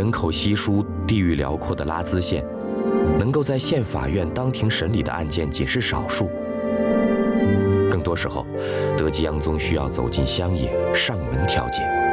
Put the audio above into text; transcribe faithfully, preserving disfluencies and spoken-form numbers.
人口稀疏、地域辽阔的拉孜县，能够在县法院当庭审理的案件仅是少数。更多时候，德吉央宗需要走进乡野，上门调解。